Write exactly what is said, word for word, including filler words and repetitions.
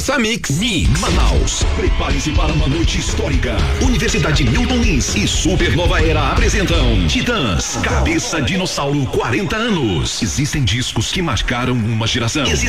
Ouça Mix. Mix Manaus. Prepare-se para uma noite histórica. Universidade Newton Lins e Supernova Era apresentam Titãs, Cabeça Dinossauro, quarenta anos. Existem discos que marcaram uma geração.